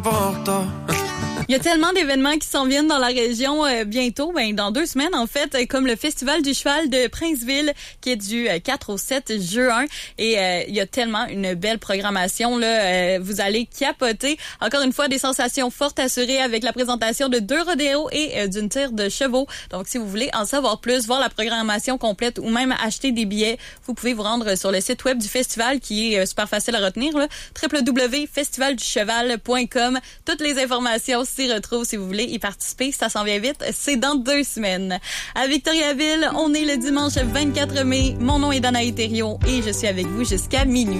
Il y a tellement d'événements qui s'en viennent dans la région bientôt, dans 2 semaines en fait, comme le Festival du cheval de Princeville qui est du 4 au 7 juin. Et il y a tellement une belle programmation, là, vous allez capoter. Encore une fois, des sensations fortes assurées avec la présentation de 2 rodéos et d'une tire de chevaux. Donc si vous voulez en savoir plus, voir la programmation complète ou même acheter des billets, vous pouvez vous rendre sur le site web du festival qui est super facile à retenir, là, www.festivalducheval.com. Toutes les informations s'y retrouvent si vous voulez y participer. Ça s'en vient vite. C'est dans 2 semaines. À Victoriaville, on est le dimanche 24 mai. Mon nom est Danaï Thériault et je suis avec vous jusqu'à minuit.